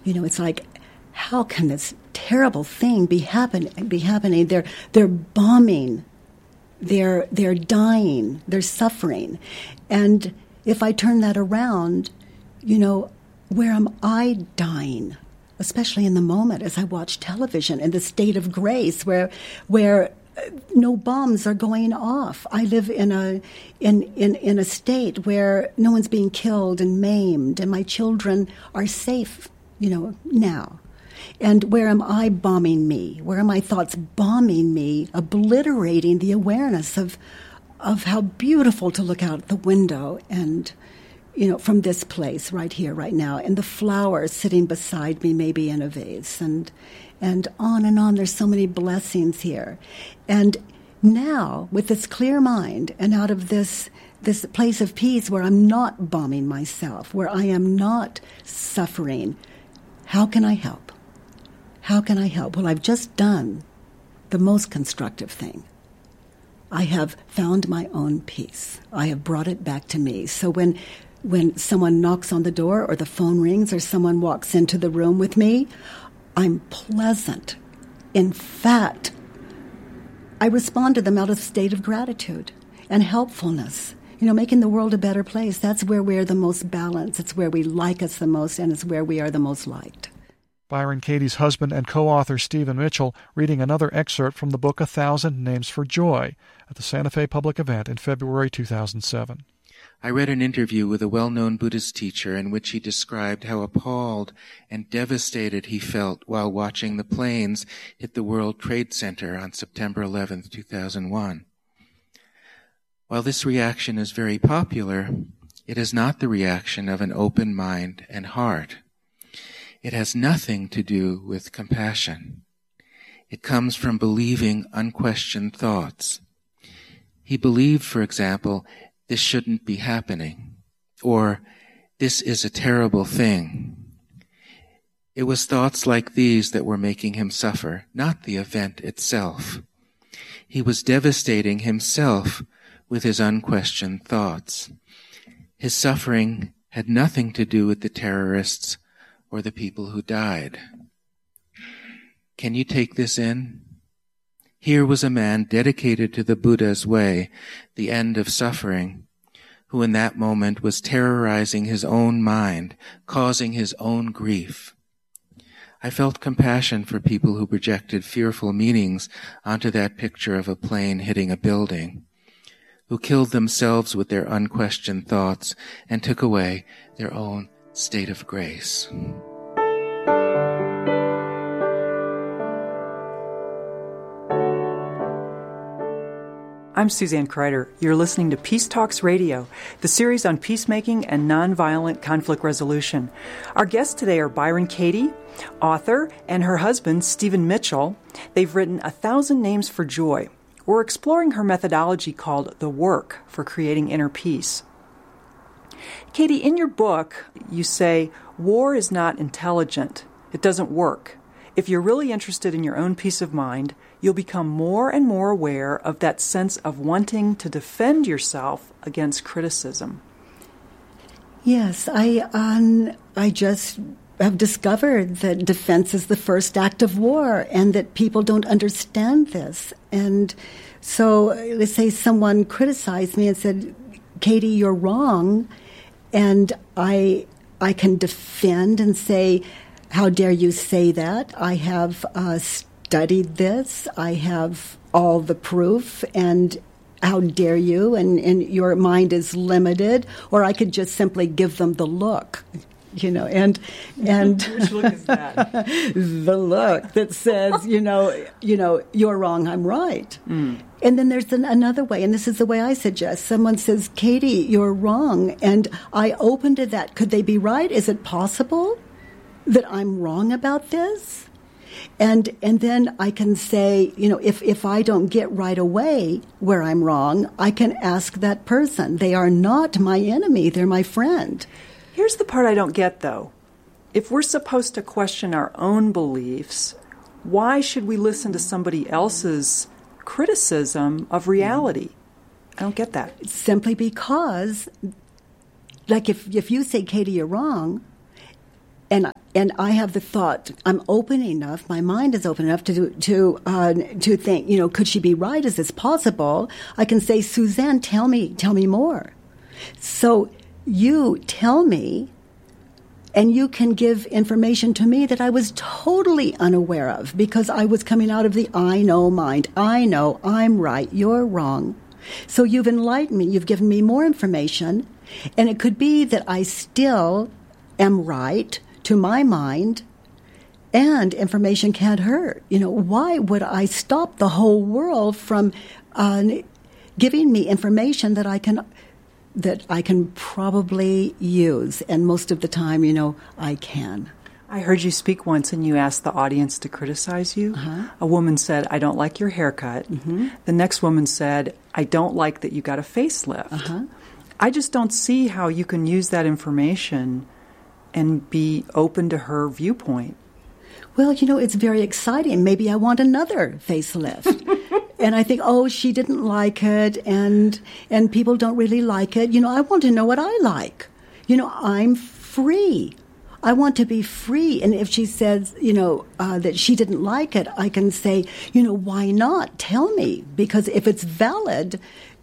It's like, how can this terrible thing be happening? They're bombing. They're dying. They're suffering. And if I turn that around, where am I dying? Especially in the moment as I watch television in the state of grace where no bombs are going off. I live in a state where no one's being killed and maimed, and my children are safe, now. And where am I bombing me? Where are my thoughts bombing me, obliterating the awareness of how beautiful to look out the window and, from this place right here, right now, and the flowers sitting beside me, maybe in a vase, and on and on. There's so many blessings here. And now, with this clear mind and out of this place of peace where I'm not bombing myself, where I am not suffering, how can I help? How can I help? Well, I've just done the most constructive thing. I have found my own peace. I have brought it back to me. So when someone knocks on the door or the phone rings or someone walks into the room with me, I'm pleasant. In fact, I respond to them out of a state of gratitude and helpfulness. Making the world a better place. That's where we're the most balanced. It's where we like us the most, and it's where we are the most liked. Byron Katie's husband and co-author Stephen Mitchell reading another excerpt from the book 1,000 Names for Joy at the Santa Fe Public Event in February 2007. I read an interview with a well-known Buddhist teacher in which he described how appalled and devastated he felt while watching the planes hit the World Trade Center on September 11, 2001. While this reaction is very popular, it is not the reaction of an open mind and heart. It has nothing to do with compassion. It comes from believing unquestioned thoughts. He believed, for example, this shouldn't be happening, or this is a terrible thing. It was thoughts like these that were making him suffer, not the event itself. He was devastating himself with his unquestioned thoughts. His suffering had nothing to do with the terrorists or the people who died. Can you take this in? Here was a man dedicated to the Buddha's way, the end of suffering, who in that moment was terrorizing his own mind, causing his own grief. I felt compassion for people who projected fearful meanings onto that picture of a plane hitting a building, who killed themselves with their unquestioned thoughts and took away their own state of grace. I'm Suzanne Kreider. You're listening to Peace Talks Radio, the series on peacemaking and nonviolent conflict resolution. Our guests today are Byron Katie, author, and her husband, Stephen Mitchell. They've written 1,000 Names for Joy. We're exploring her methodology called The Work for Creating Inner Peace. Katie, in your book, you say, war is not intelligent. It doesn't work. If you're really interested in your own peace of mind, you'll become more and more aware of that sense of wanting to defend yourself against criticism. Yes, I just have discovered that defense is the first act of war and that people don't understand this. And so let's say someone criticized me and said, Katie, you're wrong. And I can defend and say, how dare you say that? I have studied this. I have all the proof, and how dare you? And your mind is limited. Or I could just simply give them the look, and which look is that? The look that says, you're wrong, I'm right. Mm. And then there's another way, and this is the way I suggest. Someone says, Katie, you're wrong, and I open to that. Could they be right? Is it possible that I'm wrong about this? And then I can say, if I don't get right away where I'm wrong, I can ask that person. They are not my enemy. They're my friend. Here's the part I don't get, though. If we're supposed to question our own beliefs, why should we listen to somebody else's criticism of reality? I don't get that. Simply because, like if you say, Katie, you're wrong, And I have the thought, I'm open enough, my mind is open enough to think, could she be right? Is this possible? I can say, Suzanne, tell me more. So you tell me, and you can give information to me that I was totally unaware of because I was coming out of the I know mind. I know, I'm right, you're wrong. So you've enlightened me, you've given me more information, and it could be that I still am right to my mind, and information can't hurt. Why would I stop the whole world from giving me information that I can probably use? And most of the time, I can. I heard you speak once and you asked the audience to criticize you. Uh-huh. A woman said, I don't like your haircut. Mm-hmm. The next woman said, I don't like that you got a facelift. Uh-huh. I just don't see how you can use that information and be open to her viewpoint. Well, it's very exciting. Maybe I want another facelift. And I think, she didn't like it, and people don't really like it. I want to know what I like. I'm free. I want to be free. And if she says, that she didn't like it, I can say, why not? Tell me. Because if it's valid,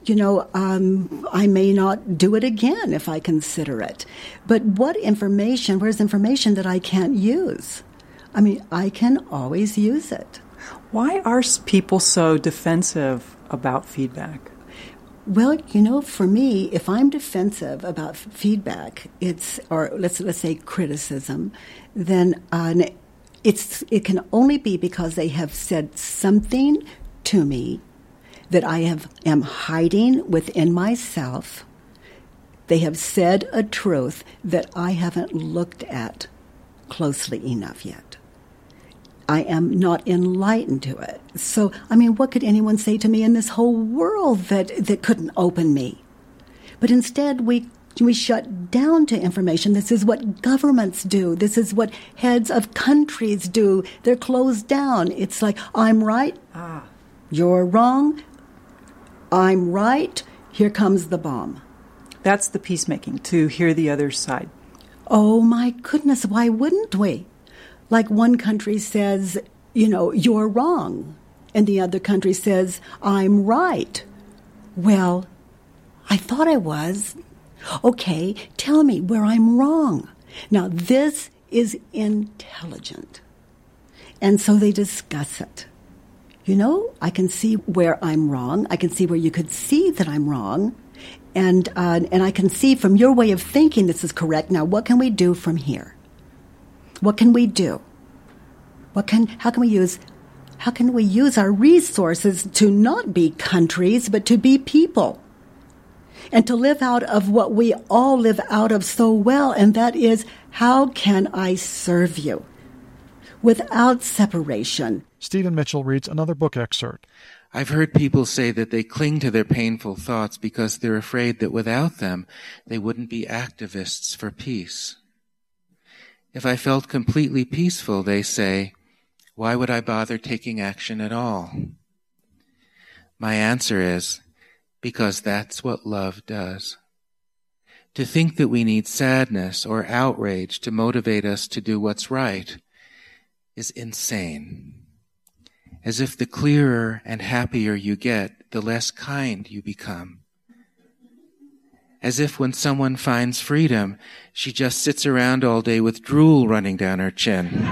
I may not do it again if I consider it. But where's information that I can't use? I can always use it. Why are people so defensive about feedback? Well, for me, if I'm defensive about feedback, let's say criticism, then it can only be because they have said something to me that I am hiding within myself. They have said a truth that I haven't looked at closely enough yet. I am not enlightened to it. So, what could anyone say to me in this whole world that couldn't open me? But instead, we shut down to information. This is what governments do. This is what heads of countries do. They're closed down. It's like, I'm right, you're wrong, I'm right, here comes the bomb. That's the peacemaking, to hear the other side. Oh, my goodness, why wouldn't we? Like one country says, you're wrong, and the other country says, I'm right. Well, I thought I was. Okay, tell me where I'm wrong. Now, this is intelligent. And so they discuss it. I can see where I'm wrong. I can see where you could see that I'm wrong. And I can see from your way of thinking this is correct. Now, what can we do from here? What can we do? How can we use our resources to not be countries, but to be people? And to live out of what we all live out of so well, and that is, how can I serve you without separation? Stephen Mitchell reads another book excerpt. I've heard people say that they cling to their painful thoughts because they're afraid that without them, they wouldn't be activists for peace. If I felt completely peaceful, they say, why would I bother taking action at all? My answer is, because that's what love does. To think that we need sadness or outrage to motivate us to do what's right is insane. As if the clearer and happier you get, the less kind you become. As if when someone finds freedom, she just sits around all day with drool running down her chin.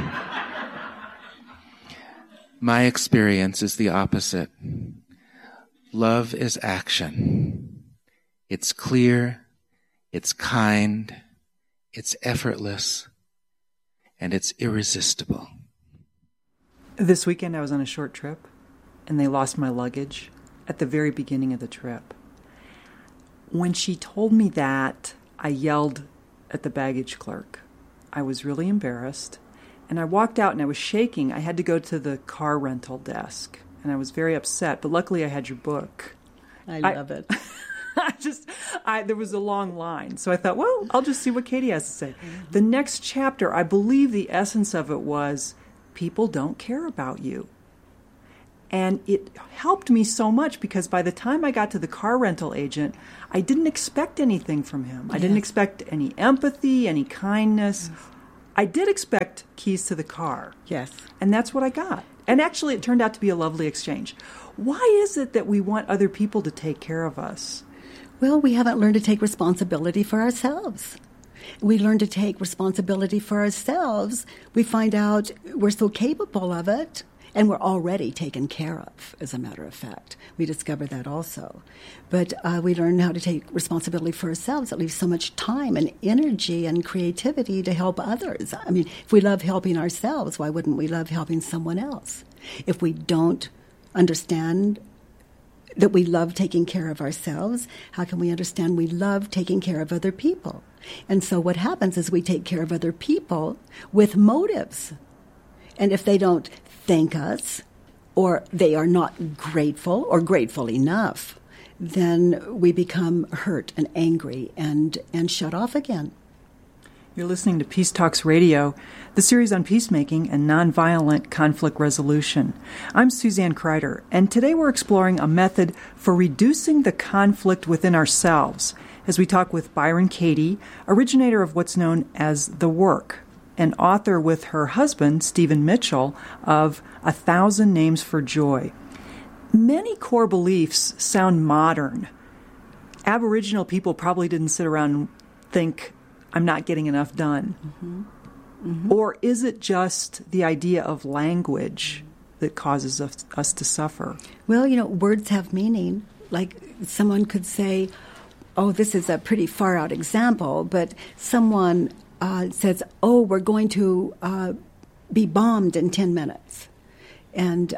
My experience is the opposite. Love is action. It's clear, it's kind, it's effortless, and it's irresistible. This weekend I was on a short trip, and they lost my luggage at the very beginning of the trip. When she told me that, I yelled at the baggage clerk. I was really embarrassed, and I walked out and I was shaking. I had to go to the car rental desk, and I was very upset, but luckily I had your book. I love it. There was a long line, so I thought, well, I'll just see what Katie has to say. Mm-hmm. The next chapter, I believe the essence of it was, people don't care about you. And it helped me so much because by the time I got to the car rental agent, I didn't expect anything from him. Yes. I didn't expect any empathy, any kindness. Yes. I did expect keys to the car. Yes. And that's what I got. And actually, it turned out to be a lovely exchange. Why is it that we want other people to take care of us? Well, we haven't learned to take responsibility for ourselves. We learn to take responsibility for ourselves. We find out we're so capable of it, and we're already taken care of, as a matter of fact. We discover that also. But we learn how to take responsibility for ourselves. It leaves so much time and energy and creativity to help others. I mean, if we love helping ourselves, why wouldn't we love helping someone else? If we don't understand that we love taking care of ourselves, how can we understand we love taking care of other people? And so what happens is we take care of other people with motives. And if they don't thank us, or they are not grateful or grateful enough, then we become hurt and angry and shut off again. You're listening to Peace Talks Radio, the series on peacemaking and nonviolent conflict resolution. I'm Suzanne Kreider, and today we're exploring a method for reducing the conflict within ourselves as we talk with Byron Katie, originator of what's known as The Work, and author with her husband, Stephen Mitchell, of 1,000 Names for Joy. Many core beliefs sound modern. Aboriginal people probably didn't sit around and think, I'm not getting enough done. Mm-hmm. Mm-hmm. Or is it just the idea of language that causes us to suffer? Well, words have meaning. Like someone could say, oh, this is a pretty far out example, but someone says, oh, we're going to be bombed in 10 minutes. And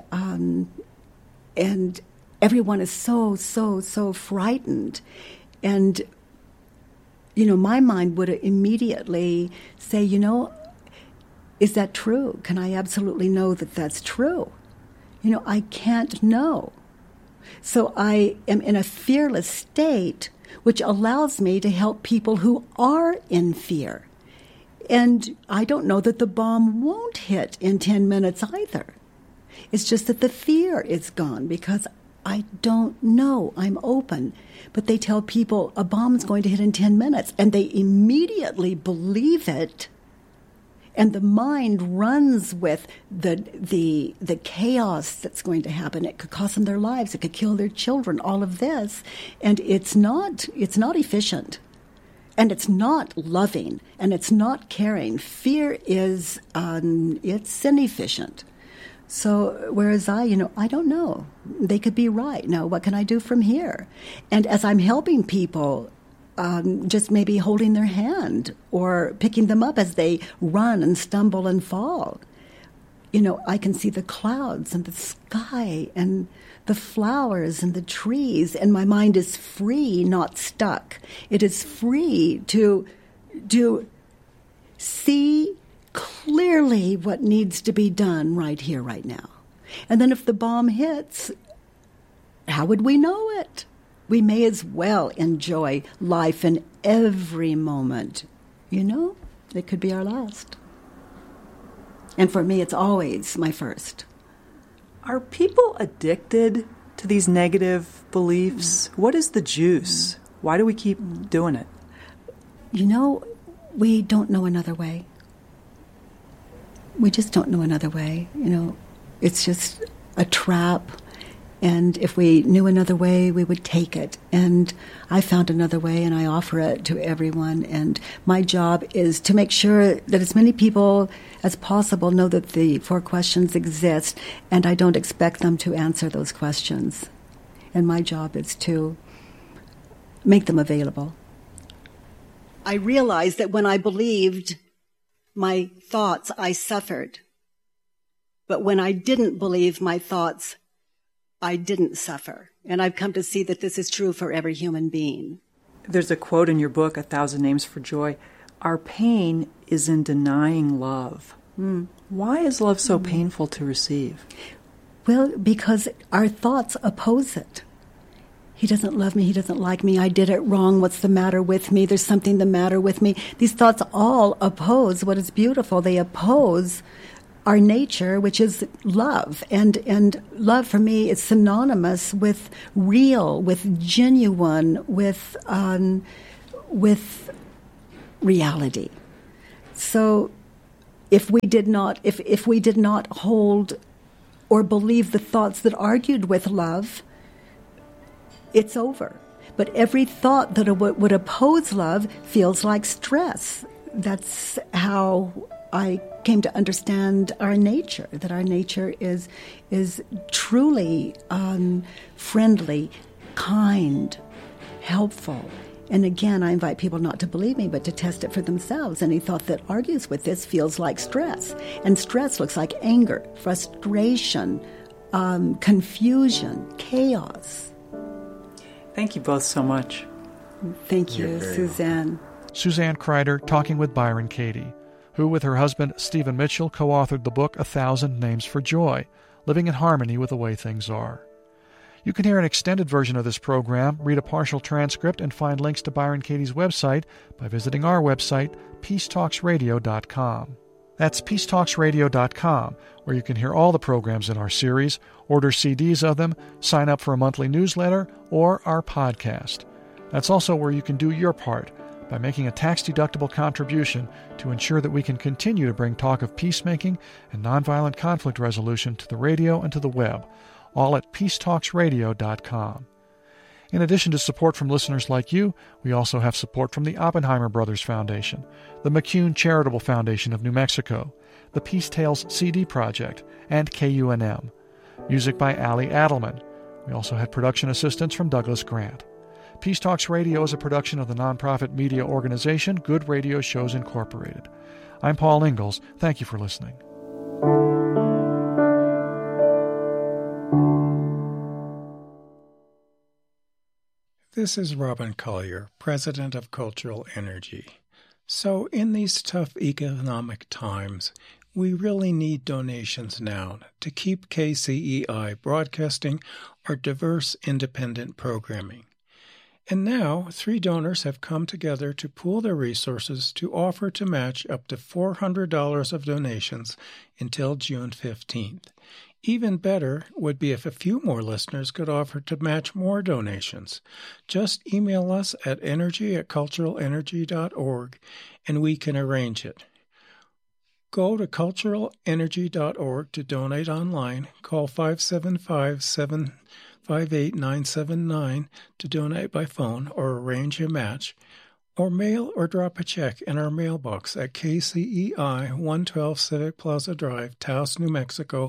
everyone is so frightened. And my mind would immediately say, is that true? Can I absolutely know that that's true? I can't know. So I am in a fearless state, which allows me to help people who are in fear. And I don't know that the bomb won't hit in 10 minutes either. It's just that the fear is gone because I don't know. I'm open. But they tell people a bomb's going to hit in 10 minutes, and they immediately believe it. And the mind runs with the chaos that's going to happen. It could cost them their lives. It could kill their children, all of this. And it's not efficient. And it's not loving. And it's not caring. Fear is, it's inefficient. So whereas I don't know. They could be right. Now, what can I do from here? And as I'm helping people, just maybe holding their hand or picking them up as they run and stumble and fall, I can see the clouds and the sky and the flowers and the trees, and my mind is free, not stuck. It is free to see clearly what needs to be done right here, right now. And then if the bomb hits, how would we know it? We may as well enjoy life in every moment. It could be our last. And for me, it's always my first. Are people addicted to these negative beliefs? What is the juice? Why do we keep doing it? We don't know another way. We just don't know another way. It's just a trap. And if we knew another way, we would take it. And I found another way, and I offer it to everyone. And my job is to make sure that as many people as possible know that the 4 questions exist, and I don't expect them to answer those questions. And my job is to make them available. I realized that when I believed my thoughts, I suffered. But when I didn't believe my thoughts, I didn't suffer. And I've come to see that this is true for every human being. There's a quote in your book, 1,000 Names for Joy. Our pain is in denying love. Why is love so painful to receive? Well, because our thoughts oppose it. He doesn't love me. He doesn't like me. I did it wrong. What's the matter with me? There's something the matter with me. These thoughts all oppose what is beautiful. They oppose our nature, which is love. And love for me is synonymous with real, with genuine, with reality. So if we did not hold or believe the thoughts that argued with love, it's over. But every thought that would oppose love feels like stress. That's how I came to understand our nature, that our nature is truly friendly, kind, helpful. And again, I invite people not to believe me, but to test it for themselves. Any thought that argues with this feels like stress. And stress looks like anger, frustration, confusion, chaos. Thank you both so much. Thank you, Suzanne. Suzanne Kryder talking with Byron Katie, who with her husband Stephen Mitchell co-authored the book 1,000 Names for Joy, Living in Harmony with the Way Things Are. You can hear an extended version of this program, read a partial transcript, and find links to Byron Katie's website by visiting our website, peacetalksradio.com. That's peacetalksradio.com, where you can hear all the programs in our series, order CDs of them, sign up for a monthly newsletter, or our podcast. That's also where you can do your part by making a tax-deductible contribution to ensure that we can continue to bring talk of peacemaking and nonviolent conflict resolution to the radio and to the web, all at peacetalksradio.com. In addition to support from listeners like you, we also have support from the Oppenheimer Brothers Foundation, the McCune Charitable Foundation of New Mexico, the Peace Tales CD Project, and KUNM. Music by Ali Adelman. We also had production assistance from Douglas Grant. Peace Talks Radio is a production of the nonprofit media organization Good Radio Shows Incorporated. I'm Paul Ingalls. Thank you for listening. This is Robin Collier, President of Cultural Energy. So in these tough economic times, we really need donations now to keep KCEI broadcasting our diverse independent programming. And now, 3 donors have come together to pool their resources to offer to match up to $400 of donations until June 15th. Even better would be if a few more listeners could offer to match more donations. Just email us at energy@culturalenergy.org and we can arrange it. Go to culturalenergy.org to donate online. Call 575-758-979 to donate by phone or arrange a match, or mail or drop a check in our mailbox at KCEI 112 Civic Plaza Drive, Taos, New Mexico,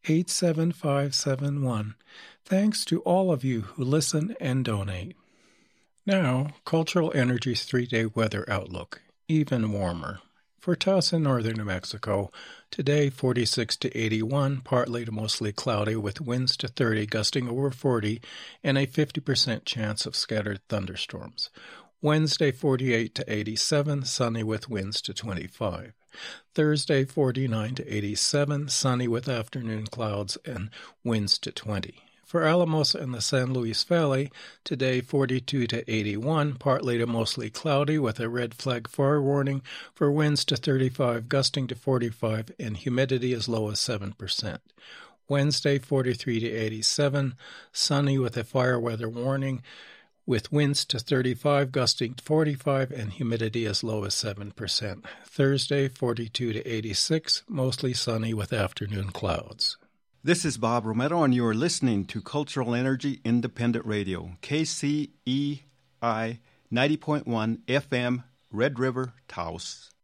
87571. Thanks to all of you who listen and donate. Now, Cultural Energy's 3-day weather outlook, even warmer. For Taos in northern New Mexico, today 46 to 81, partly to mostly cloudy with winds to 30 gusting over 40 and a 50% chance of scattered thunderstorms. Wednesday 48 to 87, sunny with winds to 25. Thursday 49 to 87, sunny with afternoon clouds and winds to 20. For Alamosa and the San Luis Valley, today 42 to 81, partly to mostly cloudy with a red flag fire warning for winds to 35, gusting to 45, and humidity as low as 7%. Wednesday 43 to 87, sunny with a fire weather warning, with winds to 35, gusting to 45, and humidity as low as 7%. Thursday, 42 to 86, mostly sunny with afternoon clouds. This is Bob Romero, and you are listening to Cultural Energy Independent Radio, KCEI 90.1 FM, Red River, Taos.